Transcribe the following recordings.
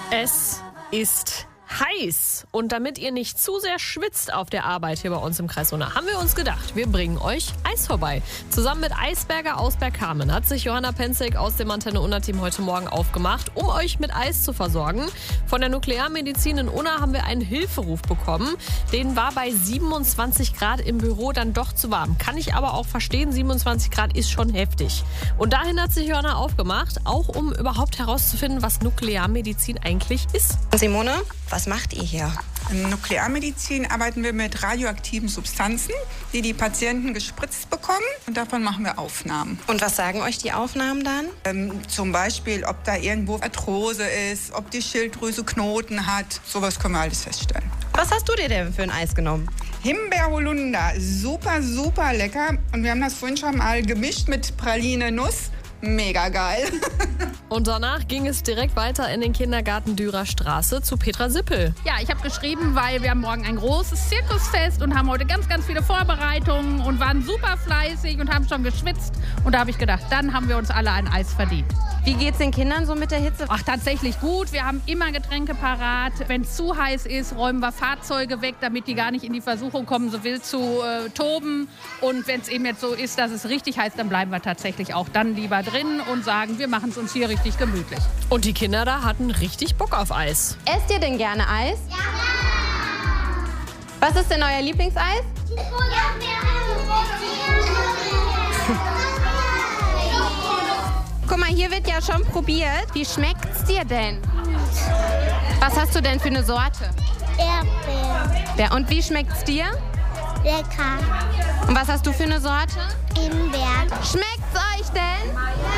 Es ist heiß. Und damit ihr nicht zu sehr schwitzt auf der Arbeit hier bei uns im Kreis Unna, haben wir uns gedacht, wir bringen euch Eis vorbei. Zusammen mit Eisberger aus Bergkamen hat sich Johanna Penzig aus dem Antenne Unna-Team heute Morgen aufgemacht, um euch mit Eis zu versorgen. Von der Nuklearmedizin in Unna haben wir einen Hilferuf bekommen. Den war bei 27 Grad im Büro dann doch zu warm. Kann ich aber auch verstehen, 27 Grad ist schon heftig. Und dahin hat sich Johanna aufgemacht, auch um überhaupt herauszufinden, was Nuklearmedizin eigentlich ist. Simone, was macht ihr hier? In Nuklearmedizin arbeiten wir mit radioaktiven Substanzen, die die Patienten gespritzt bekommen. Und davon machen wir Aufnahmen. Und was sagen euch die Aufnahmen dann? Zum Beispiel, ob da irgendwo Arthrose ist, ob die Schilddrüse Knoten hat. Sowas können wir alles feststellen. Was hast du dir denn für ein Eis genommen? Himbeer-Holunder, super, super lecker. Und wir haben das vorhin schon mal gemischt mit Praline Nuss. Mega geil. Und danach ging es direkt weiter in den Kindergarten Dürer Straße zu Petra Sippel. Ja, ich habe geschrieben, weil wir haben morgen ein großes Zirkusfest und haben heute ganz, ganz viele Vorbereitungen und waren super fleißig und haben schon geschwitzt. Und da habe ich gedacht, dann haben wir uns alle ein Eis verdient. Wie geht's den Kindern so mit der Hitze? Ach, tatsächlich gut. Wir haben immer Getränke parat. Wenn es zu heiß ist, räumen wir Fahrzeuge weg, damit die gar nicht in die Versuchung kommen, so wild zu toben. Und wenn es eben jetzt so ist, dass es richtig heiß, dann bleiben wir tatsächlich auch dann lieber drin und sagen, wir machen es uns hier richtig gemütlich. Und die Kinder da hatten richtig Bock auf Eis. Esst ihr denn gerne Eis? Ja! Was ist denn euer Lieblingseis? Guck mal, hier wird ja schon probiert. Wie schmeckt's dir denn? Was hast du denn für eine Sorte? Erdbeer. Ja, und wie schmeckt's dir? Lecker. Und was hast du für eine Sorte? Himbeer. Schmeckt's euch denn?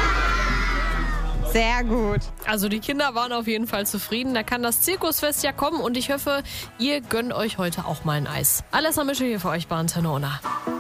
Sehr gut. Also die Kinder waren auf jeden Fall zufrieden. Da kann das Zirkusfest ja kommen und ich hoffe, ihr gönnt euch heute auch mal ein Eis. Alessa Mische hier für euch bei Antenne Unna.